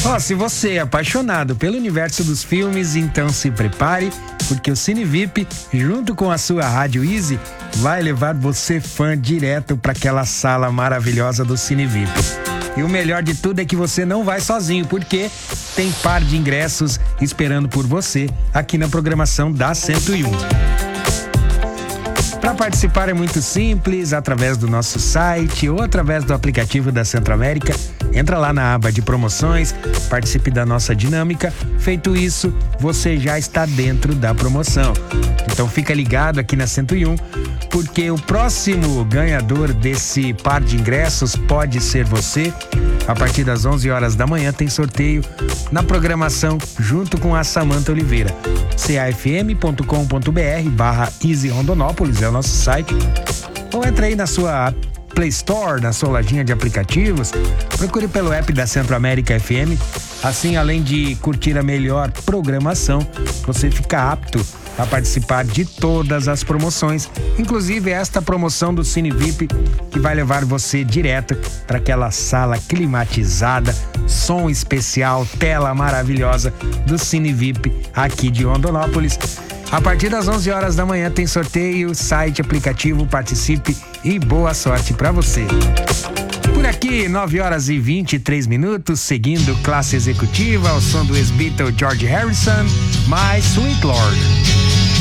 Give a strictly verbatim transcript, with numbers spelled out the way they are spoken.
Ó, se você é apaixonado pelo universo dos filmes, então se prepare, porque o Cine V I P, junto com a sua Rádio Easy, vai levar você fã direto para aquela sala maravilhosa do Cine V I P. E o melhor de tudo é que você não vai sozinho, porque tem par de ingressos esperando por você aqui na programação da cento e um. Para participar é muito simples, através do nosso site ou através do aplicativo da Centro América. Entra lá na aba de promoções, participe da nossa dinâmica. Feito isso, você já está dentro da promoção. Então fica ligado aqui na cento e um, porque o próximo ganhador desse par de ingressos pode ser você. A partir das onze horas da manhã tem sorteio na programação junto com a Samanta Oliveira. c a f m ponto com ponto b r barra Easy Rondonópolis é o nosso site. Ou entra aí na sua Play Store, na sua lojinha de aplicativos, procure pelo app da Centro América F M. Assim, além de curtir a melhor programação, você fica apto a participar de todas as promoções, inclusive esta promoção do Cine V I P, que vai levar você direto para aquela sala climatizada, som especial, tela maravilhosa do Cine V I P aqui de Rondonópolis. A partir das onze horas da manhã tem sorteio, site, aplicativo, participe e boa sorte para você. Por aqui, nove horas e vinte e três minutos, seguindo classe executiva, ao som do ex-Beatle George Harrison, My Sweet Lord.